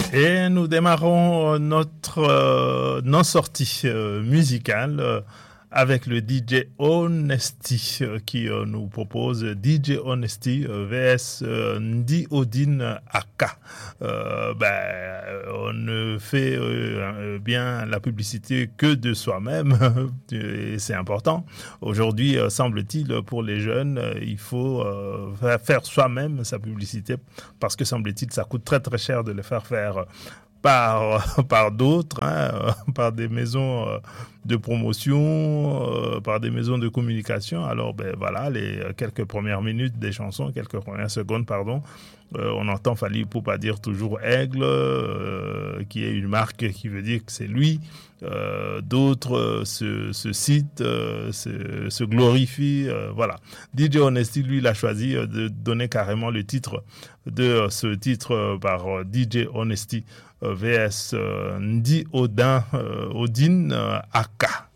Et nous démarrons notre non-sortie musicale avec le DJ Honesty qui nous propose DJ Honesty vs Ndi Odin Aka. On ne fait bien la publicité que de soi-même et c'est important. Aujourd'hui, semble-t-il, pour les jeunes, il faut faire soi-même sa publicité parce que semble-t-il, ça coûte très très cher de le faire par d'autres, par des maisons de promotion, par des maisons de communication. Alors, voilà, les quelques premières minutes des chansons, quelques premières secondes, pardon, on entend Fally Ipupa dire toujours Aigle, qui est une marque qui veut dire que c'est lui. D'autres se citent, se glorifient, voilà. DJ Honesty, lui, il a choisi de donner carrément le titre de ce titre par DJ Honesty vs Ndi Odin Aka.